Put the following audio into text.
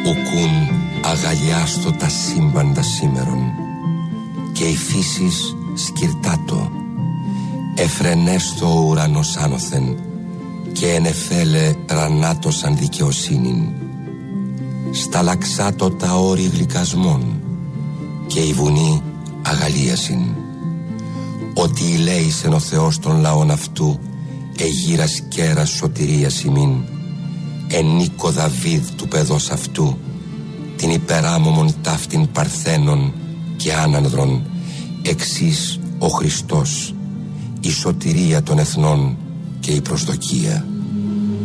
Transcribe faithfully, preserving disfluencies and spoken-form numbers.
ουκούν αγαλιάστο τα σύμπαντα σήμερον, και η φύσης σκυρτάτο, εφρενέστο ο ουρανός άνωθεν, και ενεφέλε ρανάτωσαν δικαιοσύνην. Σταλαξάτο τα όρη γλυκασμών, και η βουνή αγαλίασιν. Ότι ηλέησεν ο Θεός των λαών αυτού, εγύρας κέρας σωτηρίας ημίν, εν Νίκο Δαβίδ του παιδός αυτού, την υπεράμωμον ταύτην παρθένων και άνανδρων, εξής ο Χριστός, η σωτηρία των εθνών και η προσδοκία.